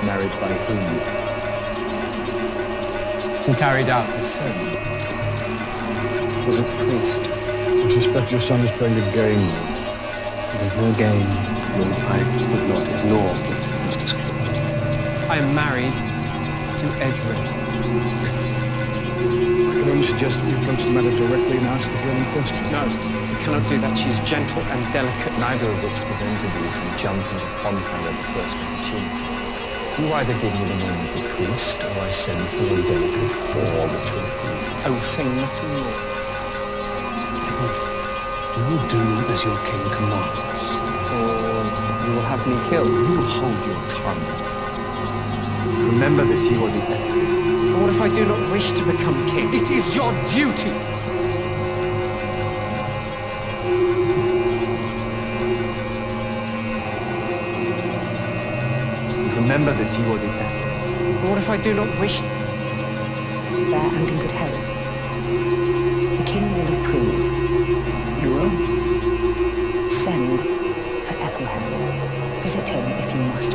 Married by whom? Who carried out the ceremony? Was it a priest? I suspect your son is playing a game. It is no game. Well, I could not ignore what you must disclose. I am married to Edward. I can only suggest that we approach the matter directly and ask the girl in question. No, you cannot do that. She is gentle and delicate. Neither of which prevented you from jumping upon her at the first opportunity. You either give me the name of the priest, or I send for a delicate whore, which will be. I will say nothing more. You will do as your king commands. Or you will have me killed. You will hold your tongue. Remember that you are the heir. What if I do not wish to become king? It is your duty. Remember that you are the heir. What if I do not wish? Bear and in good health. The king will approve. You will? Send for Ethelham. Visit him if you must.